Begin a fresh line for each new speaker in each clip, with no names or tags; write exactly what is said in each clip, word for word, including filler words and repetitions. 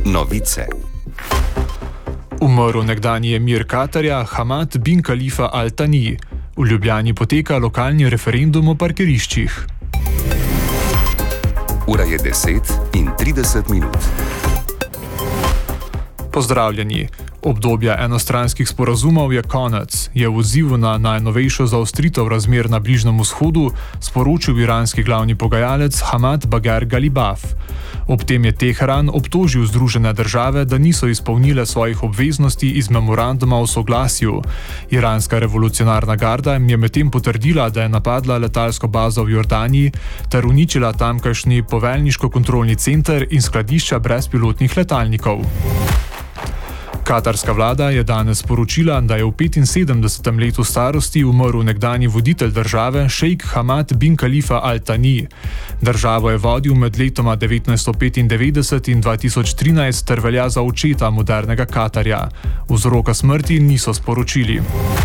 Novice.
Umrl nekdanji emir Katarja Hamad bin Khalifa Al Thani. V Ljubljani poteka lokalni referendum o parkiriščih.
Ura je deset in trideset minut.
Pozdravljeni. Obdobja enostranskih sporazumov je konec, je v odzivu na najnovejšo zaostritev razmer na Bližnjem vzhodu sporočil iranski glavni pogajalec Hamad Bagher Ghalibaf. Ob tem je Teheran obtožil Združene države, da niso izpolnile svojih obveznosti iz memoranduma o soglasju. Iranska revolucionarna garda je medtem potrdila, da je napadla letalsko bazo v Jordaniji ter uničila tamkajšnji poveljniško-kontrolni center in skladišča brezpilotnih letalnikov. Katarska vlada je danes sporočila, da je v petinsedemdesetem letu starosti umrl nekdanji voditelj države šejk Hamad bin Khalifa Al Thani. Državo je vodil med letoma devetnajststo petindevetdeset in dva tisoč trinajst ter velja za očeta modernega Katarja. Vzroka smrti niso sporočili.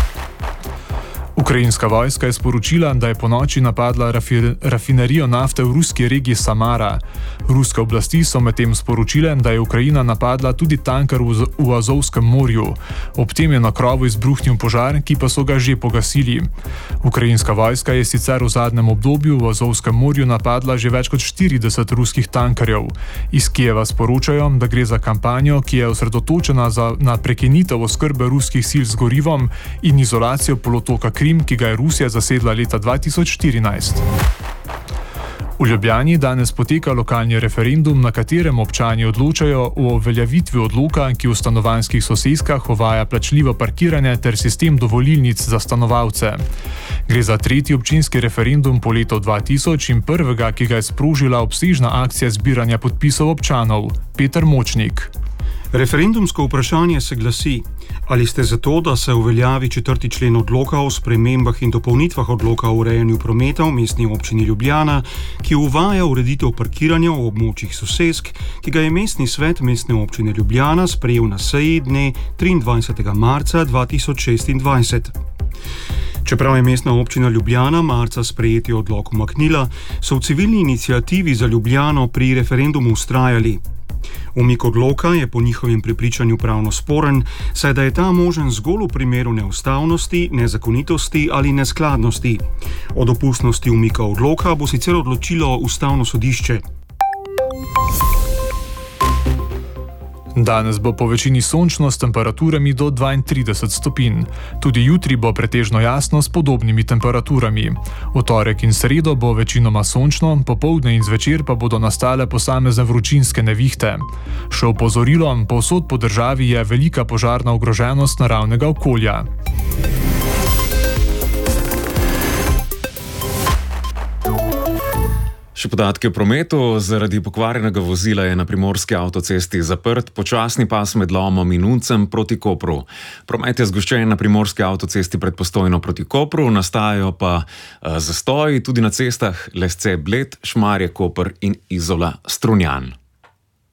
Ukrajinska vojska je sporočila, da je ponoči napadla rafi, rafinerijo nafte v ruski regiji Samara. Ruske oblasti so medtem sporočile, da je Ukrajina napadla tudi tanker v, v Azovskem morju. Ob tem je na krovu izbruhnil požar, ki pa so ga že pogasili. Ukrajinska vojska je sicer v zadnjem obdobju v Azovskem morju napadla že več kot štirideset ruskih tankerjev. Iz Kijeva sporočajo, da gre za kampanjo, ki je osredotočena za, na prekinitev oskrbe ruskih sil z gorivom in izolacijo polotoka Krim, ki ga je Rusija zasedla leta dva tisoč štirinajst. V Ljubljani danes poteka lokalni referendum, na katerem občani odločajo o uveljavitvi odloka, ki v stanovanjskih soseskah uvaja plačljivo parkiranje ter sistem dovolilnic za stanovalce. Gre za tretji občinski referendum po letu dva tisoč in prvega, ki ga je sprožila obsežna akcija zbiranja podpisov občanov. Peter Močnik.
Referendumsko vprašanje se glasi: ali ste za to, da se uveljavi četrti člen odloka o spremembah in dopolnitvah odloka o urejanju prometa v mestni občini Ljubljana, ki uvaja ureditev parkiranja v območjih sosesk, ki ga je mestni svet mestne občine Ljubljana sprejel na seji dne triindvajsetega marca dva tisoč šestindvajset. Čeprav je mestna občina Ljubljana marca sprejeti odlok umaknila, so v civilni iniciativi za Ljubljano pri referendumu vztrajali. Umik odloka je po njihovem prepričanju pravno sporen, saj da je ta možen zgolj v primeru neustavnosti, nezakonitosti ali neskladnosti. O dopustnosti umika odloka bo sicer odločilo Ustavno sodišče.
Danes bo po večini sončno s temperaturami do dvaintrideset stopinj. Tudi jutri bo pretežno jasno s podobnimi temperaturami. V torek in sredo bo večinoma sončno, popoldne in zvečer pa bodo nastale posamezne vročinske nevihte. Še opozorilo, povsod po državi je velika požarna ogroženost naravnega okolja.
Še podatke o prometu. Zaradi pokvarjenega vozila je na primorski avtocesti zaprt počasni pas med Lomom in Uncem proti Kopru. Promet je zgoščen na primorski avtocesti pred Postojno proti Kopru, nastajajo pa uh, zastoji tudi na cestah Lesce Bled, Šmarje Koper in Izola Strunjan.